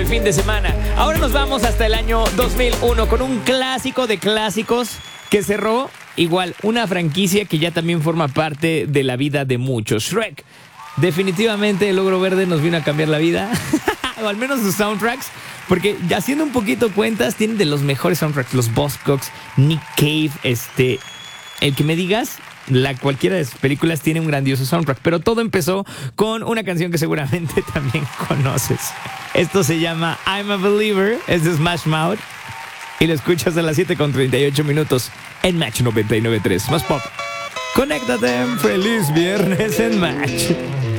El fin de semana. Ahora nos vamos hasta el año 2001 con un clásico de clásicos que cerró igual una franquicia que ya también forma parte de la vida de muchos. Shrek. Definitivamente el Ogro Verde nos vino a cambiar la vida. O al menos sus soundtracks. Porque ya haciendo un poquito cuentas, tienen de los mejores soundtracks. Los Buzzcocks, Nick Cave, el que me digas, cualquiera de sus películas tiene un grandioso soundtrack. Pero todo empezó con una canción que seguramente también conoces. Esto se llama I'm a Believer, es de Smash Mouth. Y lo escuchas a las 7:38 en Match 99.3. Más pop. Conéctate, feliz viernes en Match.